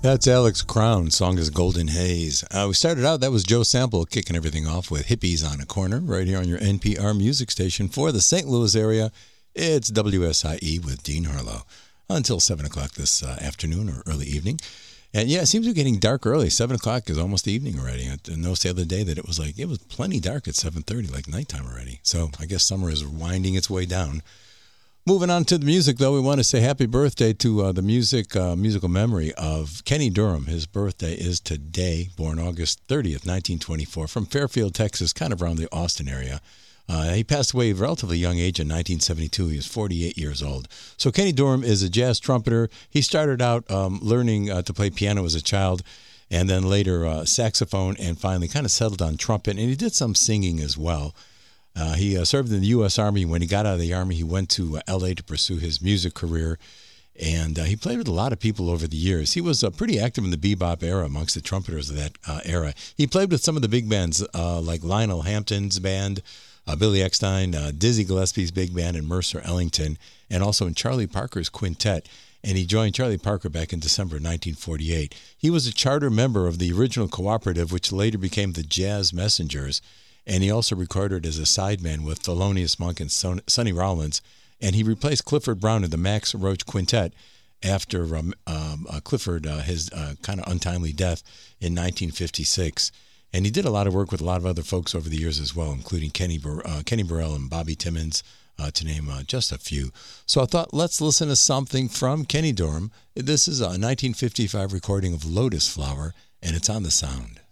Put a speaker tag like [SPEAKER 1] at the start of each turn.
[SPEAKER 1] That's Alex Crown. Song is Golden Haze. We started out, that was Joe Sample kicking everything off with Hippies on a Corner right here on your NPR music station for the St. Louis area. It's WSIE with Dean Harlow until 7 o'clock this afternoon or early evening. And yeah, it seems to be getting dark early. 7 o'clock is almost evening already. I noticed the other day that it was plenty dark at 7:30, like nighttime already. So I guess summer is winding its way down. Moving on to the music, though, we want to say happy birthday to the musical memory of Kenny Dorham. His birthday is today, born August 30th, 1924, from Fairfield, Texas, kind of around the Austin area. He passed away at a relatively young age in 1972. He was 48 years old. So Kenny Dorham is a jazz trumpeter. He started out learning to play piano as a child, and then later saxophone, and finally kind of settled on trumpet. And he did some singing as well. He served in the U.S. Army. When he got out of the Army, he went to L.A. to pursue his music career, and he played with a lot of people over the years. He was pretty active in the bebop era amongst the trumpeters of that era. He played with some of the big bands like Lionel Hampton's band, Billy Eckstine, Dizzy Gillespie's big band, and Mercer Ellington, and also in Charlie Parker's quintet. And he joined Charlie Parker back in December 1948. He was a charter member of the original cooperative, which later became the Jazz Messengers. And he also recorded as a sideman with Thelonious Monk and Sonny Rollins. And he replaced Clifford Brown in the Max Roach Quintet after Clifford, his kind of untimely death in 1956. And he did a lot of work with a lot of other folks over the years as well, including Kenny Burrell and Bobby Timmons, to name just a few. So I thought, let's listen to something from Kenny Dorham. This is a 1955 recording of Lotus Flower, and it's on The Sound.